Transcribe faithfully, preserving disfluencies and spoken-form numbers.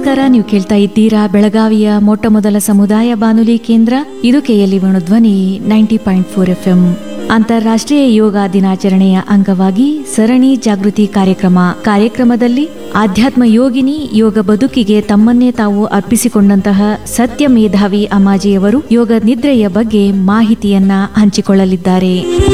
ನಮಸ್ಕಾರ. ನೀವು ಕೇಳ್ತಾ ಇದ್ದೀರಾ ಬೆಳಗಾವಿಯ ಮೊಟ್ಟ ಮೊದಲ ಸಮುದಾಯ ಬಾನುಲಿ ಕೇಂದ್ರ, ಇದು ಕೆಎಲ್ಇ ಧ್ವನಿ ninety point four F M. ಅಂತಾರಾಷ್ಟ್ರೀಯ ಯೋಗ ದಿನಾಚರಣೆಯ ಅಂಗವಾಗಿ ಸರಣಿ ಜಾಗೃತಿ ಕಾರ್ಯಕ್ರಮ ಕಾರ್ಯಕ್ರಮದಲ್ಲಿ ಆಧ್ಯಾತ್ಮ ಯೋಗಿನಿ, ಯೋಗ ಬದುಕಿಗೆ ತಮ್ಮನ್ನೇ ತಾವು ಅರ್ಪಿಸಿಕೊಂಡಂತಹ ಸತ್ಯ ಮೇಧಾವಿ ಅಮ್ಮಾಜಿಯವರು ಯೋಗ ನಿದ್ರೆಯ ಬಗ್ಗೆ ಮಾಹಿತಿಯನ್ನ ಹಂಚಿಕೊಳ್ಳಲಿದ್ದಾರೆ.